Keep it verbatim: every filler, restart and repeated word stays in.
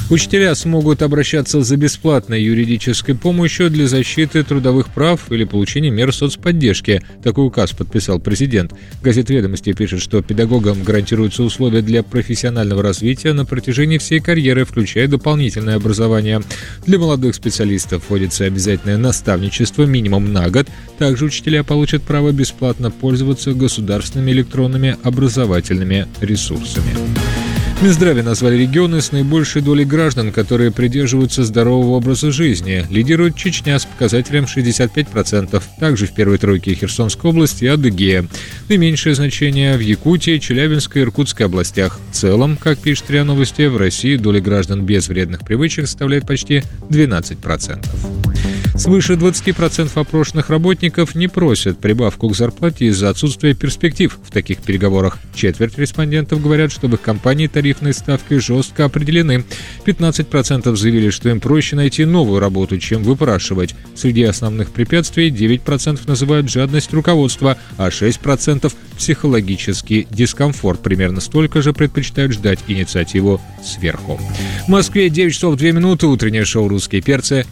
Учителя смогут обращаться за бесплатной юридической помощью для защиты трудовых прав или получения мер соцподдержки. Такой указ подписал президент. Газета «Ведомости» пишет, что педагогам гарантируются условия для профессионального развития на протяжении всей карьеры, включая дополнительное образование. Для молодых специалистов вводится обязательное наставничество минимум на год. Также учителя получат право бесплатно пользоваться государственными электронными образовательными ресурсами. В Минздраве назвали регионы с наибольшей долей граждан, которые придерживаются здорового образа жизни. Лидирует Чечня с показателем шестьдесят пять процентов. Также в первой тройке Херсонская область и Адыгея. Наименьшее значение в Якутии, Челябинской и Иркутской областях. В целом, как пишет РИА Новости, в России доля граждан без вредных привычек составляет почти двенадцать процентов. Свыше двадцать процентов опрошенных работников не просят прибавку к зарплате из-за отсутствия перспектив в таких переговорах. Четверть респондентов говорят, что в их компании тарифные ставки жестко определены. пятнадцать процентов заявили, что им проще найти новую работу, чем выпрашивать. Среди основных препятствий девять процентов называют жадность руководства, а шесть процентов – психологический дискомфорт. Примерно столько же предпочитают ждать инициативу сверху. В Москве девять часов две минуты. Утреннее шоу «Русские перцы»